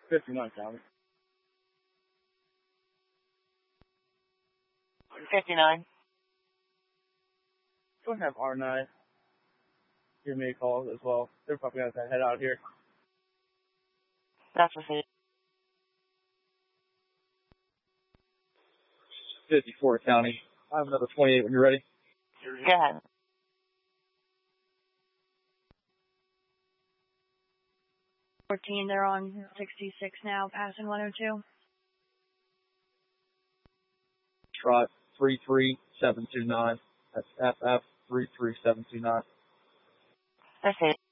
59 County. 59. Go ahead and have R9 give me a call as well. They're probably going to head out here. That's received. 54 County. I have another 28 when you're ready. Go ahead. They're on 66 now, passing 102. Trot 33729. That's FF 33729. That's it.